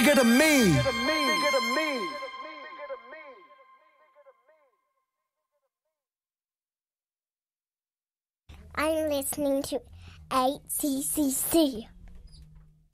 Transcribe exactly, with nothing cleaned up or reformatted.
Bigger than me. I'm listening to A C C C.